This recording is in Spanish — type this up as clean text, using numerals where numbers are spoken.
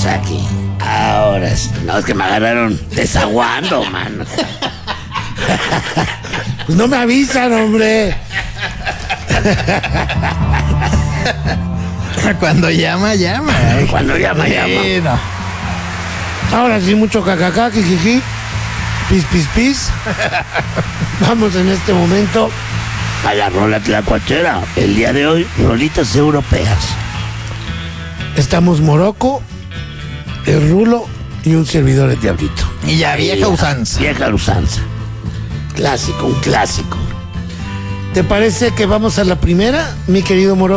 aquí. Ahora sí. No, es que me agarraron desaguando, mano. Pues no me avisan, hombre. Cuando llama. Cuando llama. Sí, no. Ahora sí, mucho cacacá, jijiji. Pis. Vamos en este momento a la rola tlacuachera. El día de hoy, rolitas europeas. Estamos Morocco, el Rulo y un servidor el Diablito. Y ya, vieja usanza. Vieja usanza. Clásico, un clásico. ¿Te parece que vamos a la primera, mi querido Morocco?